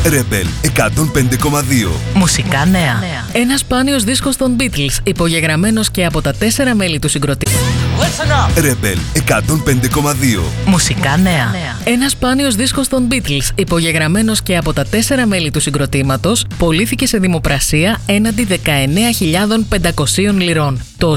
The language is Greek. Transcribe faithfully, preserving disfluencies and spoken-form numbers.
Rebel εκατόν πέντε κόμμα δύο. Μουσικά νέα. Ένα σπάνιος δίσκος των Beatles, υπογεγραμμένος και από τα τέσσερα μέλη του συγκροτήματος. Rebel εκατόν πέντε κόμμα δύο. Μουσικά νέα. Ένα σπάνιος δίσκος των Beatles, υπογεγραμμένος και από τα τέσσερα μέλη του συγκροτήματος, πωλήθηκε σε δημοπρασία έναντι δεκαεννέα χιλιάδες πεντακόσιες λιρών. Το